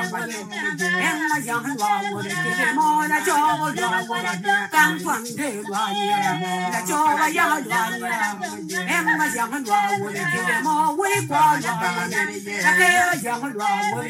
我的，俺们养乱我的爹妈那叫我乱我的，刚装的乱呢，那叫我养乱呢，俺们养乱我的爹妈为光乱我的，那个养乱我的。